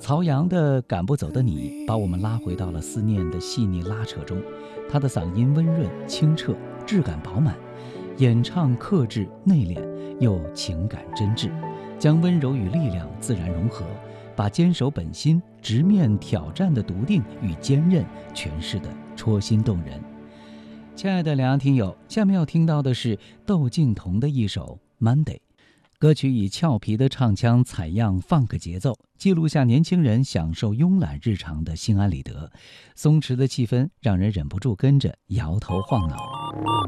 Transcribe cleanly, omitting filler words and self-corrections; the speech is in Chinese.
曹阳的《赶不走的你》把我们拉回到了思念的细腻拉扯中，他的嗓音温润清澈，质感饱满，演唱克制内敛又情感真挚，将温柔与力量自然融合，把坚守本心、直面挑战的笃定与坚韧诠释得戳心动人。亲爱的两岸听友，下面要听到的是窦靖童的一首《Monday》。歌曲以俏皮的唱腔采样funk节奏，记录下年轻人享受慵懒日常的心安理得，松弛的气氛让人忍不住跟着摇头晃脑。